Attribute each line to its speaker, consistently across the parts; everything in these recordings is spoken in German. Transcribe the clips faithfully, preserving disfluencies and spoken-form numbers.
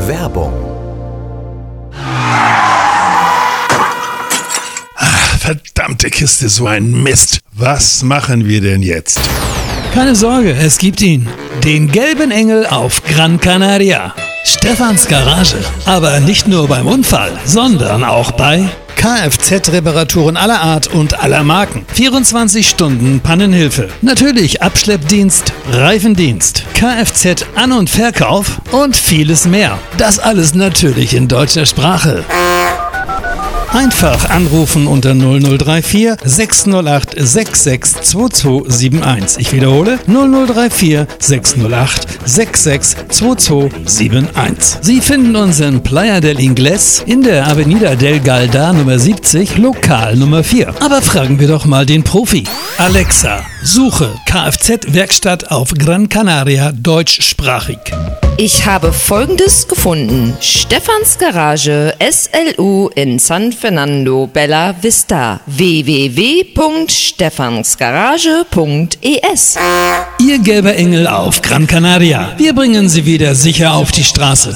Speaker 1: Werbung.
Speaker 2: Ach, verdammte Kiste, so ein Mist. Was machen wir denn jetzt?
Speaker 3: Keine Sorge, es gibt ihn. Den gelben Engel auf Gran Canaria. Stefans Garage. Aber nicht nur beim Unfall, sondern auch bei Kfz-Reparaturen aller Art und aller Marken. vierundzwanzig Stunden Pannenhilfe. Natürlich Abschleppdienst, Reifendienst, Kfz-An- und Verkauf und vieles mehr. Das alles natürlich in deutscher Sprache. Einfach anrufen unter null null drei vier sechs null acht sechs sechs zwei zwei sieben eins. Ich wiederhole null null drei vier sechs null acht sechs sechs zwei zwei sieben eins. Sie finden uns in Playa del Ingles in der Avenida del Galda Nummer siebzig, Lokal Nummer vier. Aber fragen wir doch mal den Profi. Alexa, suche Kfz-Werkstatt auf Gran Canaria deutschsprachig.
Speaker 4: Ich habe Folgendes gefunden. Stefans Garage S L U in San Fernando Bella Vista. w w w punkt stefansgarage punkt e s.
Speaker 3: Ihr gelber Engel auf Gran Canaria. Wir bringen Sie wieder sicher auf die Straße.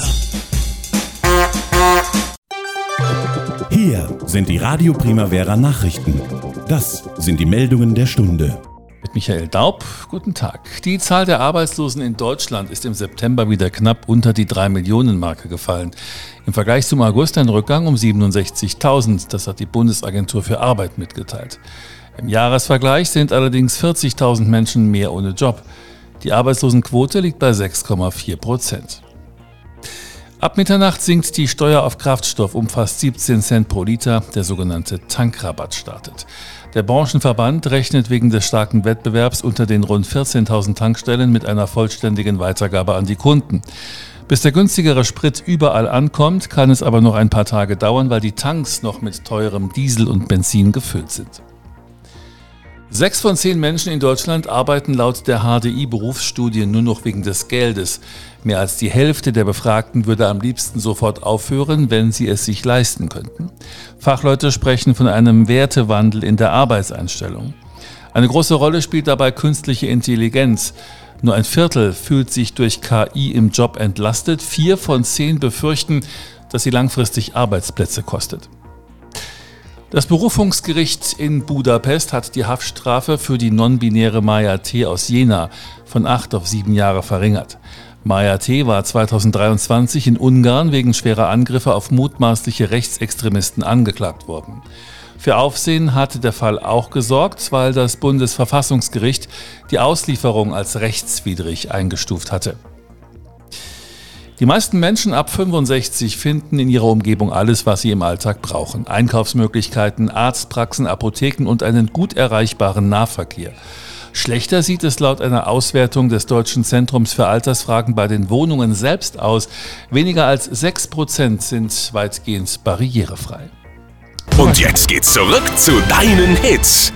Speaker 5: Hier sind die Radio Primavera Nachrichten. Das sind die Meldungen der Stunde.
Speaker 6: Mit Michael Daub, guten Tag. Die Zahl der Arbeitslosen in Deutschland ist im September wieder knapp unter die drei Millionen Marke gefallen. Im Vergleich zum August ein Rückgang um siebenundsechzigtausend, das hat die Bundesagentur für Arbeit mitgeteilt. Im Jahresvergleich sind allerdings vierzigtausend Menschen mehr ohne Job. Die Arbeitslosenquote liegt bei sechs Komma vier Prozent. Ab Mitternacht sinkt die Steuer auf Kraftstoff um fast siebzehn Cent pro Liter. Der sogenannte Tankrabatt startet. Der Branchenverband rechnet wegen des starken Wettbewerbs unter den rund vierzehntausend Tankstellen mit einer vollständigen Weitergabe an die Kunden. Bis der günstigere Sprit überall ankommt, kann es aber noch ein paar Tage dauern, weil die Tanks noch mit teurem Diesel und Benzin gefüllt sind. Sechs von zehn Menschen in Deutschland arbeiten laut der H D I-Berufsstudie nur noch wegen des Geldes. Mehr als die Hälfte der Befragten würde am liebsten sofort aufhören, wenn sie es sich leisten könnten. Fachleute sprechen von einem Wertewandel in der Arbeitseinstellung. Eine große Rolle spielt dabei künstliche Intelligenz. Nur ein Viertel fühlt sich durch K I im Job entlastet. Vier von zehn befürchten, dass sie langfristig Arbeitsplätze kostet. Das Berufungsgericht in Budapest hat die Haftstrafe für die non-binäre Maya T. aus Jena von acht auf sieben Jahre verringert. Maya T. war zweitausenddreiundzwanzig in Ungarn wegen schwerer Angriffe auf mutmaßliche Rechtsextremisten angeklagt worden. Für Aufsehen hatte der Fall auch gesorgt, weil das Bundesverfassungsgericht die Auslieferung als rechtswidrig eingestuft hatte. Die meisten Menschen ab fünfundsechzig finden in ihrer Umgebung alles, was sie im Alltag brauchen. Einkaufsmöglichkeiten, Arztpraxen, Apotheken und einen gut erreichbaren Nahverkehr. Schlechter sieht es laut einer Auswertung des Deutschen Zentrums für Altersfragen bei den Wohnungen selbst aus. Weniger als sechs Prozent sind weitgehend barrierefrei.
Speaker 1: Und jetzt geht's zurück zu deinen Hits.